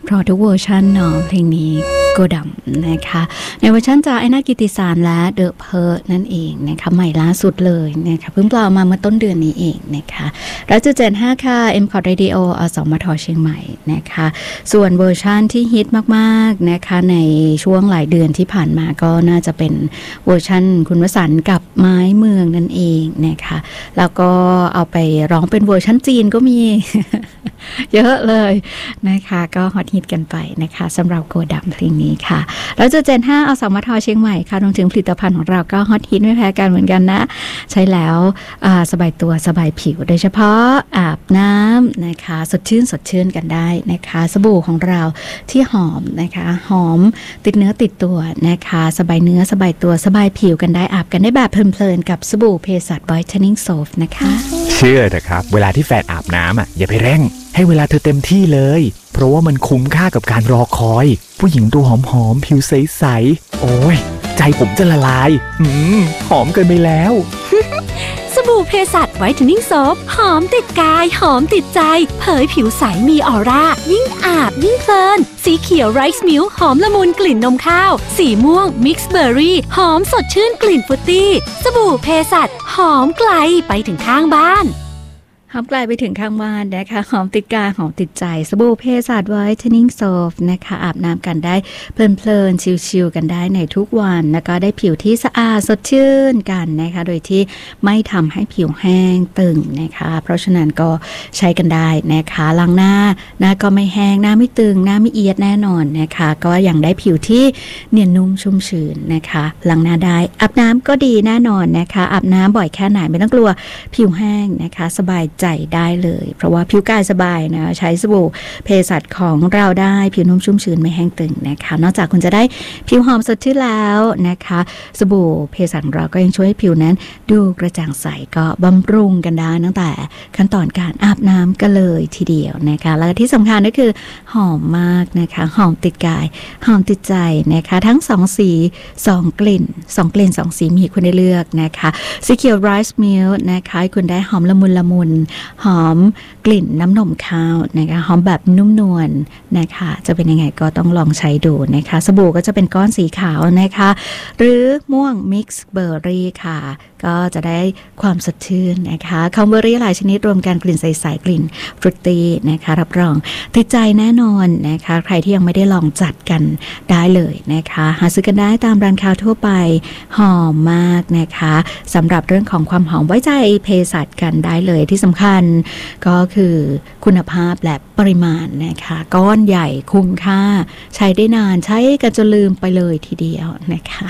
เพราะทุกเวอร์ชันเนาะเพลงนี้โกดำนะคะในเวอร์ชันจากไอ้นากิติสารและเดอะเพิร์นั่นเองนะคะใหม่ล่าสุดเลยนะคะเพิ่งปล่อยมาเมื่อต้นเดือนนี้เองนะคะ100.75ค่ะ M-Cord Radio อสมทเชียงใหม่นะคะส่วนเวอร์ชันที่ฮิตมากๆนะคะในช่วงหลายเดือนที่ผ่านมาก็น่าจะเป็นเวอร์ชันคุณวสันต์กับไม้เมืองนั่นเองนะคะแล้วก็เอาไปร้องเป็นเวอร์ชันจีนก็มี เยอะเลยนะคะก็ฮอตฮิตกันไปนะคะสำหรับโกดำเพลงนี้ค่ะแล้วจะ75อสมทเชียงใหม่ค่ะรวมถึงผลิตภัณฑ์ของเราก็ฮอตฮิตไม่แพ้กันเหมือนกันนะใช้แล้วสบายตัวสบายผิวโดยเฉพาะอาบน้ำนะคะสดชื่นกันได้นะคะสบู่ของเราที่หอมนะคะหอมติดเนื้อติดตัวนะคะสบายเนื้อสบายตัวสบายผิวกันได้อาบกันได้แบบเพลินๆกับสบู่เภสัช Whitening Soap นะคะเชื่อเถอะครับเวลาที่แฟนอาบน้ำอย่าไปเร่งให้เวลาเธอเต็มที่เลยเพราะว่ามันคุ้มค่ากับการรอคอยผู้หญิงตัวหอมๆผิวใสๆโอ้ยใจผมจะละลายหอมเกินไปแล้วสบู่เภสัช Whitening Soap หอมติดกายหอมติดใจเผยผิวใสมีออร่ายิ่งอาบยิ่งเพลินสีเขียวไรซ์มิลค์หอมละมุนกลิ่นนมข้าวสีม่วงมิกซ์เบอร์รี่หอมสดชื่นกลิ่นฟรุตตี้สบู่เภสัชหอมไกลไปถึงข้างบ้านหอมไกลไปถึงข้างบ้านนะคะหอมติดกายหอมติดใจสบู่เภสัช Whitening Soap นะคะอาบน้ำกันได้เพลินชิลๆกันได้ในทุกวันแล้วก็ได้ผิวที่สะอาดสดชื่นกันนะคะโดยที่ไม่ทำให้ผิวแห้งตึงนะคะเพราะฉะนั้นก็ใช้กันได้นะคะล้างหน้าก็ไม่แห้งหน้าไม่ตึงหน้าไม่เอียดแน่นอนนะคะก็ยังได้ผิวที่เนียนนุ่มชุ่มชื้นนะคะล้างหน้าได้อาบน้ำก็ดีแน่นอนนะคะอาบน้ำบ่อยแค่ไหนไม่ต้องกลัวผิวแห้งนะคะสบายใจได้เลยเพราะว่าผิวกายสบายนะใช้สบู่เภสัชของเราได้ผิวนุ่มชุ่มชื้นไม่แห้งตึงนะคะนอกจากคุณจะได้ผิวหอมสดชื่นแล้วนะคะสบู่เภสัชของเราก็ยังช่วยให้ผิวนั้นดูกระจ่างใสก็บำรุงกันได้ตั้งแต่ขั้นตอนการอาบน้ำกันเลยทีเดียวนะคะและที่สำคัญก็คือหอมมากนะคะหอมติดกายหอมติดใจนะคะทั้ง2สี2กลิ่น2สีมีคุณได้เลือกนะคะสีเขียวไรซ์มิลค์นะคะคุณได้หอมละมุนหอมกลิ่นน้ำนมข้าวนะคะหอมแบบนุ่มนวลนะคะจะเป็นยังไงก็ต้องลองใช้ดูนะคะสบู่ก็จะเป็นก้อนสีขาวนะคะหรือม่วงมิกซ์เบอร์รี่ค่ะก็จะได้ความสดชื่นนะคะคอมเบอร์รี่หลายชนิดรวมกันกลิ่นใสๆกลิ่นฟรุตตี้นะคะรับรองติดใจแน่นอนนะคะใครที่ยังไม่ได้ลองจัดกันได้เลยนะคะหาซื้อกันได้ตามร้านค้าทั่วไปหอมมากนะคะสำหรับเรื่องของความหอมไว้ใจเภสัชกันได้เลยที่สำคัญก็คือคุณภาพและปริมาณนะคะก้อนใหญ่คุ้มค่าใช้ได้นานใช้กันจนลืมไปเลยทีเดียวนะคะ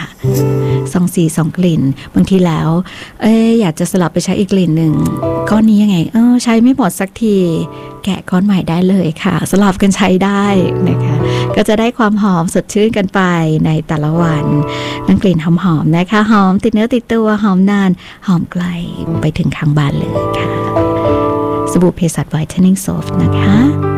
2 สี 2 กลิ่นบางทีแล้วอยากจะสลับไปใช้อีกกลิ่นหนึ่งก้อนนี้ยังไงใช้ไม่หมดสักทีแกะก้อนใหม่ได้เลยค่ะสลับกันใช้ได้นะคะก็จะได้ความหอมสดชื่นกันไปในแต่ละวันนั่งกลิ่นหอมๆนะคะหอมติดเนื้อติดตัวหอมนานหอมไกลไปถึงข้างบ้านเลยค่ะสบู่เภสัช Whitening Soap นะคะ